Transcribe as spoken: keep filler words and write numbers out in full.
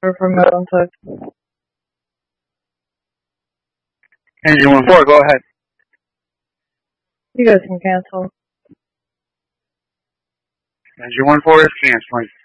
Or from my own side. Engine one four, go ahead. You guys can cancel. Engine one four is canceling.